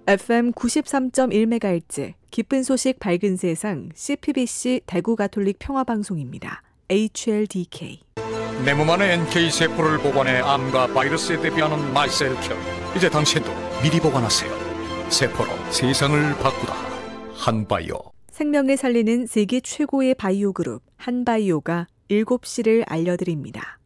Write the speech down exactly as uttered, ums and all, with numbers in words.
에프엠 구십삼 점 일 메가헤르츠 기쁜 소식 밝은 세상 씨피비씨 대구 가톨릭 평화방송입니다. 에이치엘디케이 내 몸 안에 엔케이세포를 보관해 암과 바이러스에 대비하는 마이셀큐. 이제 당신도 미리 보관하세요. 세포로 세상을 바꾸다. 한바이오. 생명을 살리는 세계 최고의 바이오 그룹 한바이오가 일곱 시를 알려드립니다.